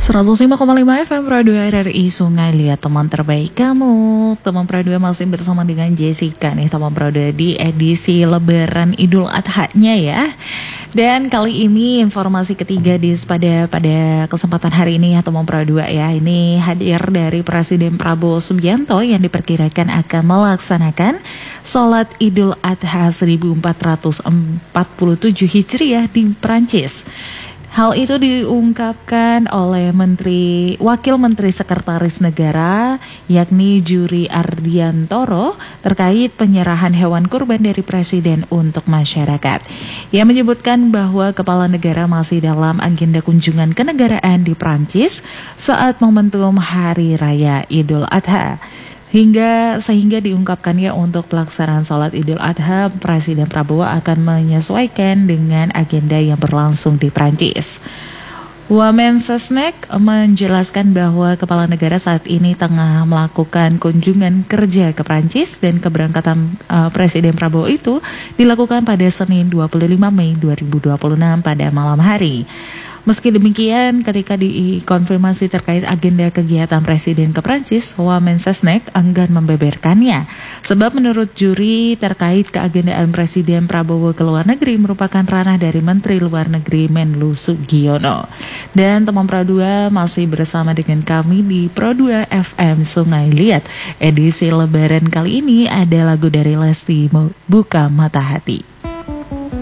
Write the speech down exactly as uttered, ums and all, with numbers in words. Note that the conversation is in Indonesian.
seratus lima koma lima F M Pro dua R R I Sungai Liat, teman terbaik kamu. Teman Pro dua masih bersama dengan Jessica nih, teman Pro dua di edisi Lebaran Idul Adha-nya ya. Dan kali ini informasi ketiga di pada pada kesempatan hari ini ya teman Pro dua ya. Ini hadir dari Presiden Prabowo Subianto yang diperkirakan akan melaksanakan sholat Idul Adha seribu empat ratus empat puluh tujuh Hijriah di Prancis. Hal itu diungkapkan oleh Menteri Wakil Menteri Sekretaris Negara yakni Juri Ardiantoro terkait penyerahan hewan kurban dari Presiden untuk masyarakat. Ia menyebutkan bahwa Kepala Negara masih dalam agenda kunjungan kenegaraan di Prancis saat momentum Hari Raya Idul Adha. Hingga sehingga diungkapkannya untuk pelaksanaan sholat Idul Adha, Presiden Prabowo akan menyesuaikan dengan agenda yang berlangsung di Prancis. Wamensesnek menjelaskan bahwa Kepala Negara saat ini tengah melakukan kunjungan kerja ke Prancis dan keberangkatan uh, Presiden Prabowo itu dilakukan pada Senin dua puluh lima Mei dua ribu dua puluh enam pada malam hari. Meski demikian, ketika dikonfirmasi terkait agenda kegiatan Presiden ke Prancis, Wamensesnek enggan membeberkannya. Sebab menurut juri terkait keagendaan Presiden Prabowo ke luar negeri merupakan ranah dari Menteri Luar Negeri Menlu Sugiono. Dan teman Pro dua masih bersama dengan kami di Pro dua F M Sungai Liat. Edisi Lebaran kali ini ada lagu dari Lesti, Buka Mata Hati.